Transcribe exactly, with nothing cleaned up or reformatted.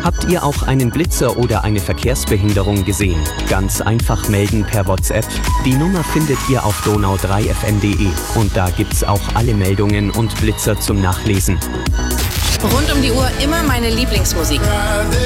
Habt ihr auch einen Blitzer oder eine Verkehrsbehinderung gesehen? Ganz einfach melden per WhatsApp. Die Nummer findet ihr auf donau drei f m punkt de und da gibt's auch alle Meldungen und Blitzer zum Nachlesen. Rund um die Uhr immer meine Lieblingsmusik.